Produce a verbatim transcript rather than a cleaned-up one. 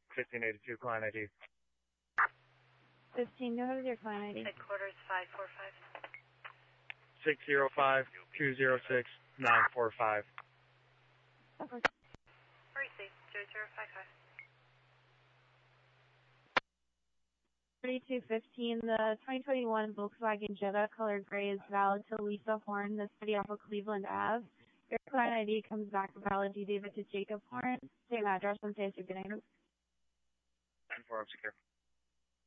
fifteen eighty-two, client I D. fifteen, go ahead with your client I D. Headquarters five four five. six zero five, two zero six, nine four five. Okay. Receive zero zero five five. thirty-two fifteen, the twenty twenty-one Volkswagen Jetta color gray is valid to Lisa Horn, the city off of Cleveland Avenue. Your client I D comes back valid. You gave it to Jacob Horn. Same address and say it's your name. ten four, I'm secure.